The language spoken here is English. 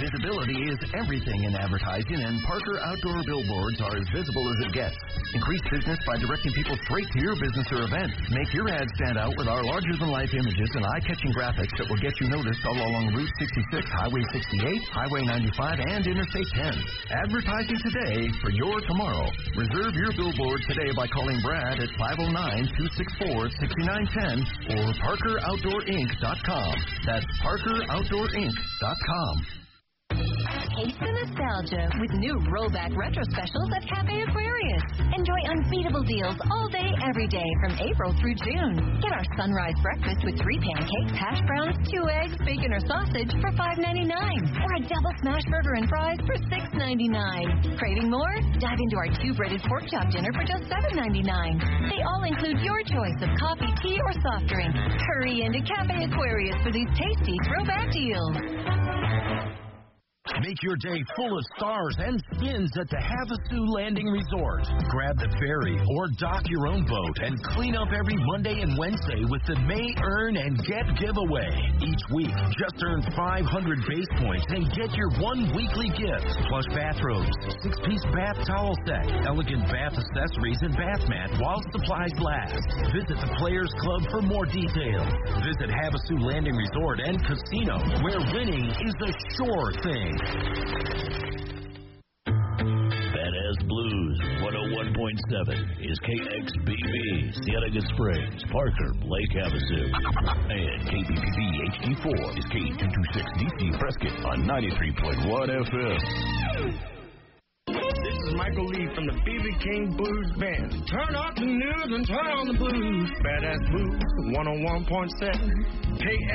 Visibility is everything in advertising, and Parker Outdoor Billboards are as visible as it gets. Increase business by directing people straight to your business or event. Make your ad stand out with our larger-than-life images and eye-catching graphics that will get you noticed all along Route 66, Highway 68, Highway 95, and Interstate 10. Advertising today for your tomorrow. Reserve your billboard today by calling Brad at 509-264-6910 or ParkerOutdoorInc.com. That's ParkerOutdoorInc.com. Taste the nostalgia with new rollback retro specials at Cafe Aquarius. Enjoy unbeatable deals all day, every day from April through June. Get our sunrise breakfast with 3 pancakes, hash browns, 2 eggs, bacon or sausage for $5.99, or a double smash burger and fries for $6.99. Craving more? Dive into our 2 breaded pork chop dinner for just $7.99. They all include your choice of coffee, tea, or soft drink. Hurry into Cafe Aquarius for these tasty throwback deals. Make your day full of stars and spins at the Havasu Landing Resort. Grab the ferry or dock your own boat and clean up every Monday and Wednesday with the May Earn and Get giveaway. Each week, just earn 500 base points and get your 1 weekly gift. Plush bathrobes, 6-piece bath towel set, elegant bath accessories, and bath mat while supplies last. Visit the Players Club for more details. Visit Havasu Landing Resort and Casino, where winning is a sure thing. Badass Blues 101.7 is KXBB, Cienega Springs, Parker, Lake Havasu. And KBPB HD4 is K226DC Prescott on 93.1 FM. This is Michael Lee from the B.B. King Blues Band. Turn off the news and turn on the blues. Badass Blues 101.7 KXBB.